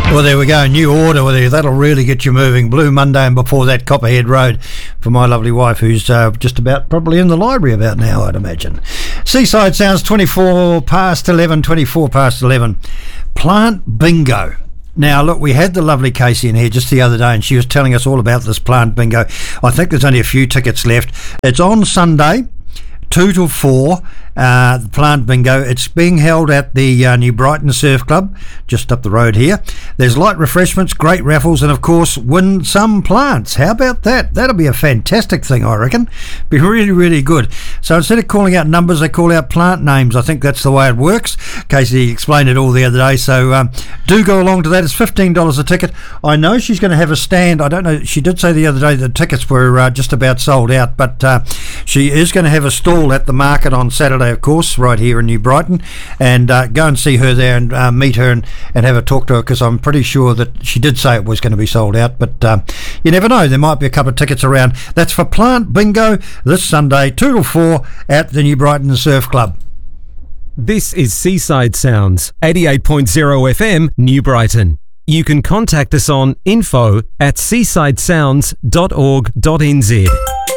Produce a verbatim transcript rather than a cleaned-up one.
Well, there we go. New order with you. That'll really get you moving. Blue Monday, and before that, Copperhead Road for my lovely wife, who's uh, just about probably in the library about now, I'd imagine. Seaside Sounds, twenty-four past eleven, twenty-four past eleven. Plant Bingo. Now, look, we had the lovely Casey in here just the other day, and she was telling us all about this Plant Bingo. I think there's only a few tickets left. It's on Sunday, two till four, uh, the Plant Bingo. It's being held at the uh, New Brighton Surf Club, just up the road here. There's light refreshments, great raffles, and of course, win some plants. How about that? That'll be a fantastic thing, I reckon. Be really, really good. So instead of calling out numbers, they call out plant names. I think that's the way it works. Casey explained it all the other day, so um, do go along to that. It's fifteen dollars a ticket. I know she's going to have a stand. I don't know. She did say the other day the tickets were uh, just about sold out, but uh, she is going to have a stall at the market on Saturday, of course, right here in New Brighton, and uh, go and see her there and uh, meet her and, and have a talk to her, because I'm pretty sure that she did say it was going to be sold out, but uh, you never know, there might be a couple of tickets around. That's for Plant Bingo this Sunday, two till four at the New Brighton Surf Club. This is Seaside Sounds, eighty-eight point oh F M, New Brighton. You can contact us on info at seaside sounds dot org dot n z.